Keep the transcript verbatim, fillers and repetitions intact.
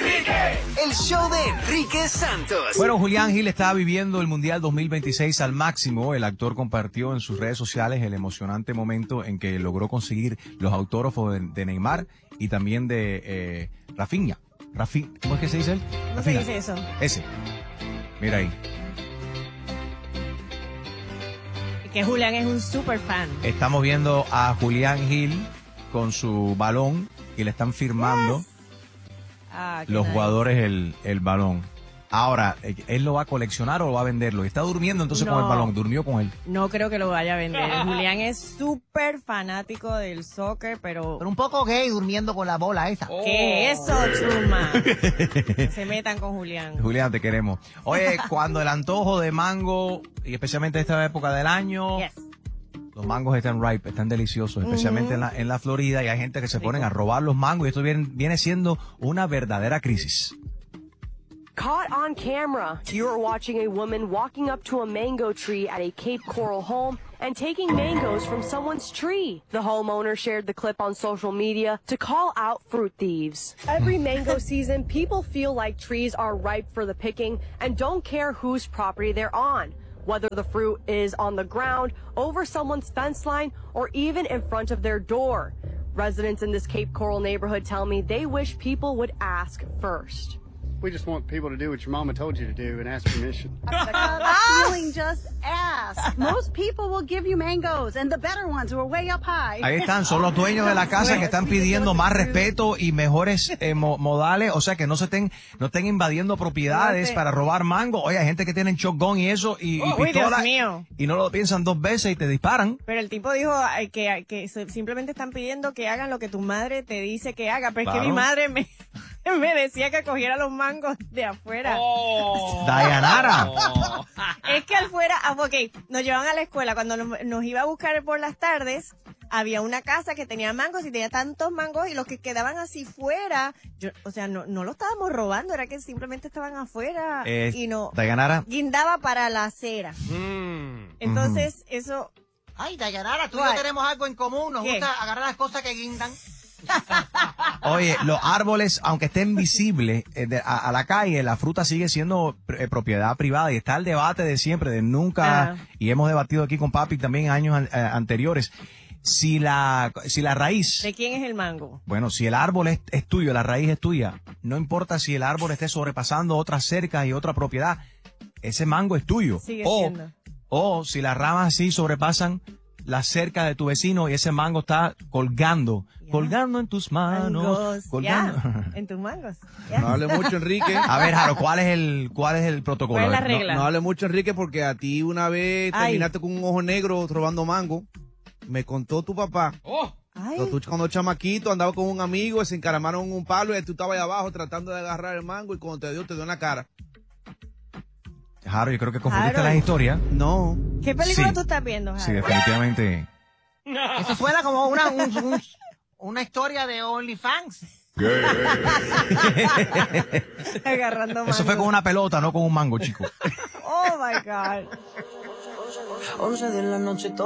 Enrique, el show de Enrique Santos. Bueno, Julián Gil estaba viviendo el Mundial dos mil veintiséis al máximo. El actor compartió en sus redes sociales el emocionante momento en que logró conseguir los autógrafos de, de Neymar y también de eh, Rafinha. Rafi, ¿Cómo es que se dice él? ¿Cómo Rafinha. se dice eso? Ese. Mira ahí. Que Julián es un super fan. Estamos viendo a Julián Gil con su balón y le están firmando Yes. Ah, los nice. jugadores el, el balón. Ahora, ¿él lo va a coleccionar o lo va a venderlo? Está durmiendo entonces No. con el balón, durmió con él. No creo que lo vaya a vender. Julián es súper fanático del soccer, pero... Pero un poco gay durmiendo con la bola esa. ¿Qué es eso, Chuma? Se metan con Julián. Julián, te queremos. Oye, cuando el antojo de mango, y especialmente esta época del año, Yes. los mangos están ripe, están deliciosos, especialmente Ujú. en, la, en la Florida, y hay gente que se Rico. ponen a robar los mangos, y esto viene, viene siendo una verdadera crisis. Caught on camera. You are watching a woman walking up to a mango tree at a Cape Coral home and taking mangoes from someone's tree. The homeowner shared the clip on social media to call out fruit thieves. Every mango season, people feel like trees are ripe for the picking and don't care whose property they're on, whether the fruit is on the ground, over someone's fence line, or even in front of their door. Residents in this Cape Coral neighborhood tell me they wish people would ask first. We just want people to do what your mama told you to do and ask permission. Feeling just ask. Most people will give you mangoes, and the better ones who are way up high. Ahí están, son los dueños de la casa que están pidiendo más respeto y mejores eh, mo- modales, o sea, que no se estén, no estén invadiendo propiedades No te- para robar mango. Oye, hay gente que tiene shotgun y eso, y, y Uy, Dios pistola, mío. y no lo piensan dos veces y te disparan. Pero el tipo dijo ay, que, que se- simplemente están pidiendo que hagan lo que tu madre te dice que haga. Pero es que Claro. mi madre me, me decía que cogiera los mangos de afuera. Dayanara. Es que afuera, ah, ok, nos llevaban a la escuela. Cuando nos, nos iba a buscar por las tardes, había una casa que tenía mangos y tenía tantos mangos y los que quedaban así fuera, yo, o sea, no, no lo estábamos robando, era que simplemente estaban afuera Eh, y no Dayanara. guindaba para la acera. Entonces, eso... Ay, Dayanara, tú y ¿Cuál? yo tenemos algo en común. Nos ¿Qué? gusta agarrar las cosas que guindan. Oye, los árboles, aunque estén visibles eh, de- a, a la calle, la fruta sigue siendo eh, propiedad privada y está el debate de siempre, de nunca, Ah. y hemos debatido aquí con papi también en años an- eh, anteriores, si la, si la raíz, ¿De quién es el mango? bueno, si el árbol es, es tuyo, la raíz es tuya, no importa si el árbol esté sobrepasando otras cercas y otra propiedad, ese mango es tuyo. Sigue o, siendo. o si las ramas sí sobrepasan la cerca de tu vecino y ese mango está colgando, Ya. colgando en tus manos, Mangos, colgando. ya, en tus mangos. ya. No hable mucho, Enrique. A ver, Jaro, ¿cuál es el, cuál es el protocolo? ¿Cuál es la A ver, regla? No, no hable mucho, Enrique, porque a ti una vez Ay. terminaste con un ojo negro robando mango. Me contó tu papá. Ay, Tú cuando chamaquito andaba con un amigo, se encaramaron en un palo y tú estabas ahí abajo tratando de agarrar el mango y cuando te dio, te dio en la cara. Jaro, yo creo que confundiste Jaro. las historias. No. ¿qué película Sí. tú estás viendo, Sí, Jaro? definitivamente. Eso suena como una, un- un- una historia de OnlyFans. Agarrando mangos. Eso fue con una pelota, no con un mango, chico. Oh, my God. once de la noche.